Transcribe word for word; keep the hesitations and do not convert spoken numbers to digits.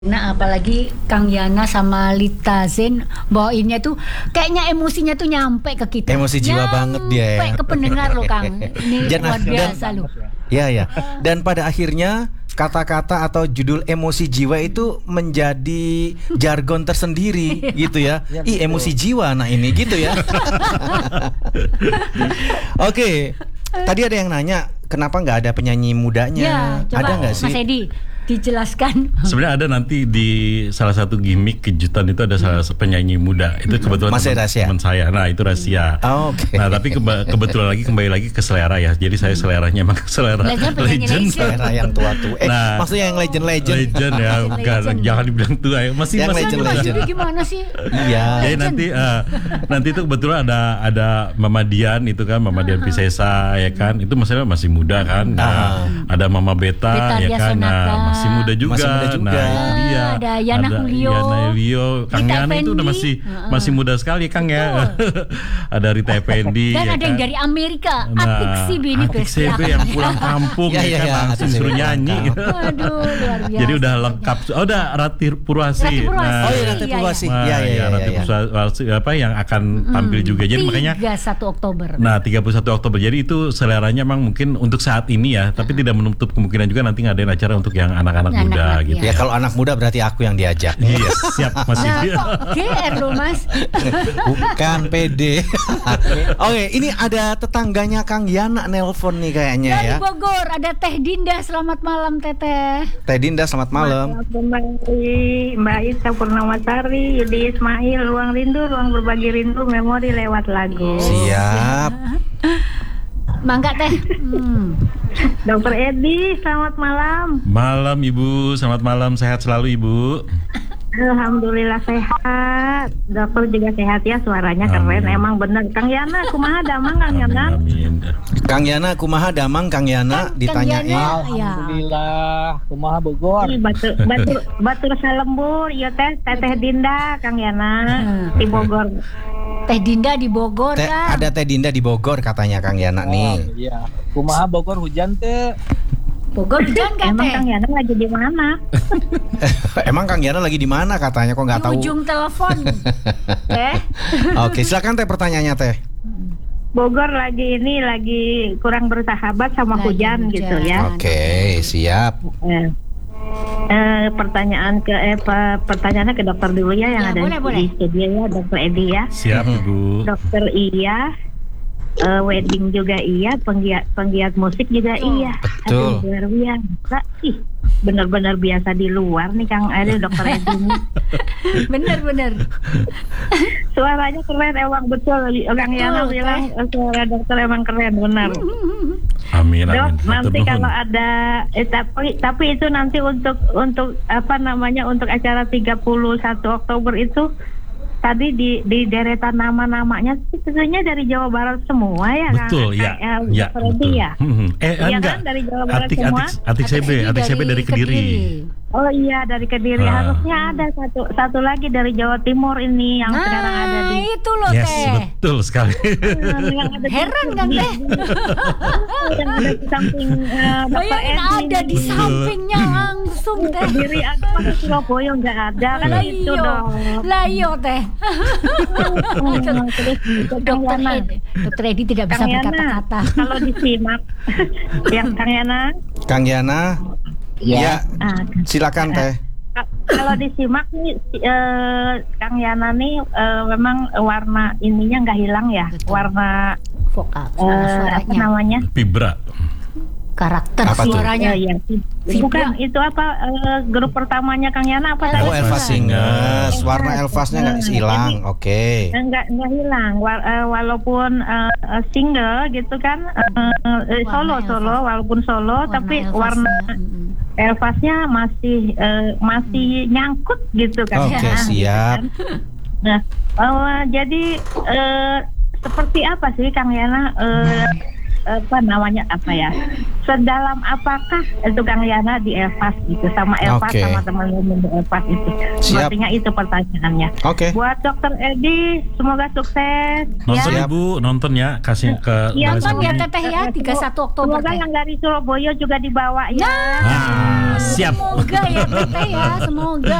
Nah, apalagi Kang Yana sama Lita Zen bawainnya tuh kayaknya emosinya tuh nyampe ke kita. Emosi jiwa nyampe banget dia ya. Nyampe ke pendengar loh Kang. Ini Dan- luar biasa dan- loh. Ya ya. Dan pada akhirnya kata-kata atau judul emosi jiwa itu menjadi jargon tersendiri gitu ya. Ya, Ih, betul. emosi jiwa nah ini gitu ya. Oke. Tadi ada yang nanya kenapa nggak ada penyanyi mudanya? Ya, coba Ada nggak sih? Mas Edi dijelaskan. Sebenarnya ada nanti di salah satu gimmick kejutan itu ada salah satu penyanyi muda. Itu kebetulan Masih teman, rahasia? teman saya. Nah, itu rahasia. Oh, oke. Nah, tapi keba- kebetulan lagi kembali lagi ke selera ya. Jadi saya seleranya emang selera Legend, penyanyi legend. legend. Era yang tua-tua. Eh, Nah, maksudnya yang legend-legend. Legend ya, Legend, bukan legend. jangan dibilang tua ya. Masih Yang masih legend, muda. Mas legend. Edi gimana sih? Iya. Jadi nanti eh, nanti itu kebetulan ada ada Mama Dian itu kan Mama Dian Piscesa ya kan. Itu masalah masih muda kan. Nah, ada Mama Beta, Beta ya Dia kan. Sonata. Nah, masih muda juga. Masih muda juga. Nah, itu dia. Ada Yana Julio. Yana Julio. Kang Rita Yana itu udah Effendi. masih Heeh. masih muda sekali Kang ya. Ada Rita Effendi Dan ya ada yang kan? dari Amerika, Nah, Atik Sibi ini Atik best Sibi yang pulang kampung Ya, ya, ya, kan ya, langsung Atik Sibi suruh pulang nyanyi. kampung. Waduh, luar biasa. Jadi udah lengkap. Oh, udah Rati Purwasi. Rati Purwasi. Oh iya, Rati Iya, Purwasi. Nah, Iya, iya, ya, Rati iya. Purwasi apa yang akan tampil juga. Jadi makanya tiga puluh satu Oktober. nah tiga puluh satu Oktober. Jadi itu seleranya memang mungkin untuk saat ini ya, tapi tidak menutup kemungkinan juga nanti ngadain acara untuk yang anak-anak Anak-anak, muda iya. gitu. Ya kalau anak muda berarti aku yang diajak. Iya, siap masih. Nah, kok G R loh Mas? Bukan P D. Oke, ini ada tetangganya Kang Yana nelpon nih kayaknya Dari ya. Bogor ada Teh Dinda, selamat malam Teteh. Teh Dinda, selamat malam. Kembali Mbak Ita Purnamasari, Yudi Ismail, Ruang Rindu, Ruang Berbagi Rindu, Memori lewat lagu. Siap. Mangga Teh. Hmm. Dokter Edi, selamat malam. Malam Ibu, selamat malam, sehat selalu Ibu. Alhamdulillah sehat. Dokter juga sehat ya, suaranya Amin. keren. Emang bener. Kang Yana, kumaha damang Kang Amin, Yana? amin. Kang Yana kumaha damang Kang Yana Kang ditanyain. Yana. Ya. Alhamdulillah, kumaha Bogor. Ih, Batur, batur, batur salembur, iya teh, Teteh Dinda, Kang Yana, di Bogor. Teh Dinda di Bogor Teh, kan. ada Teh Dinda di Bogor katanya Kang Yana Oh, nih. iya. Kumaha Bogor hujan teh? Bogor hujan kan Emang Teh? Kang Yana lagi di mana? Emang Kang Yana lagi di mana katanya kok nggak Di tahu. ujung telepon. Teh. Oke, silakan Teh pertanyaannya Teh. Bogor lagi ini lagi kurang bersahabat sama Lagi hujan, hujan. gitu ya. Oke, siap. Eh, eh, pertanyaan ke eh, pe- pertanyaannya ke dokter dulu ya yang Ya, ada boleh, di boleh. studio ya, dokter Edi ya. Siap Ibu. Dokter iya, eh, wedding juga iya, penggiat penggiat musik juga Betul. iya. Betul. Aduh, luar biasa. Ih, benar-benar biasa di luar nih Kang Edi, dokter Edi ini. Bener-bener. Suaranya keren emang betul. Orang Yana Betul, bilang eh, suara dokter emang keren benar. Amin, Dok, amin. nanti Matur kalau nuwun. ada eh, tapi tapi itu nanti untuk untuk apa namanya untuk acara tiga puluh satu Oktober itu tadi di di deretan nama-namanya sih sebenarnya dari Jawa Barat semua ya Betul, kan? ya, Eh, ya, Dokter Edi betul. ya? Hmm, Eh, Iya enggak. kan, dari Jawa Barat Atik, semua? atik, atik C B, atik C B dari Kediri. Oh iya dari Kediri, Ah. harusnya ada satu satu lagi dari Jawa Timur ini yang sekarang ada Nah, di itu loh Yes, Teh. betul sekali. yang ada di- Heran kan Teh? yang ada di samping eh, Dokter Bayangin Edi ada di ini. sampingnya langsung Teh. Kediri ada, masa Surabaya nggak ada kan Lah itu iyo, dong. lah iyo Teh. Hmm, terus Kang Dokter Yana, Edi, Dokter Edi tidak bisa Kang Yana, berkata-kata. kalau disimak, yang Kang Yana, Kang Yana. Ya, ah, silakan Teh. ka- kalau disimak nih, si- eh, Kang Yana nih eh, memang warna ininya nggak hilang ya, Betul. warna Vokal, eh, apa suaranya, namanya? Fibra. karakter Apa tuh? suaranya. Ya, ya. Bukan itu apa eh, grup pertamanya Kang Yana apa tadi? Oh, Elva Singers. Elva. Warna Elvasnya nggak Nah, hilang. jadi- Oke. Enggak enggak hilang Wa- eh, walaupun eh, eh, single gitu kan eh, eh, solo Warna solo Elvas. walaupun solo tapi Elvasnya. warna Mm-mm. Elvasnya masih eh, masih nyangkut gitu kan. Oke, ya. siap. Nah, eh, jadi eh, seperti apa sih Kang Yana eh, apa namanya apa ya? Sedalam apakah itu Kang Yana di Elvas gitu sama Elvas Oke. sama teman-teman di Elvas itu. Siap. Sepertinya itu pertanyaannya. Oke. Buat Dokter Edi, semoga sukses. Nonton ya. Ibu, nonton ya, kasih ke Iya, Dari Nonton ya Sabuni. Teteh ya tiga puluh satu Oktober. Semoga Teh. yang dari Surabaya juga dibawa ya. Ah, siap. Semoga ya Teteh ya, semoga.